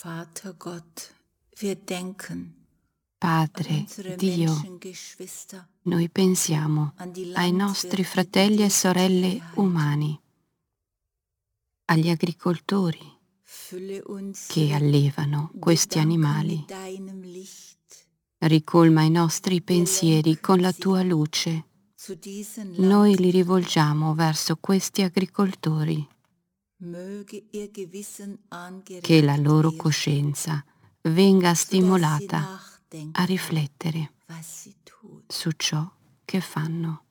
Vater Gott, wir denken an Padre unsere Dio, Menschengeschwister, noi pensiamo an die ai nostri Landwirte, fratelli die e sorelle Tiere halten. umani, agli agricoltori Fülle uns che allevano questi Gedanken animali. mit deinem Licht. Ricolma i nostri pensieri lenken con la sie tua luce. Zu diesen Noi li Landwirten. rivolgiamo verso questi agricoltori, Möge ihr Gewissen che la angeregt loro werden, coscienza venga sodass sie stimolata a nachdenken, riflettere was sie tun. su ciò che fanno.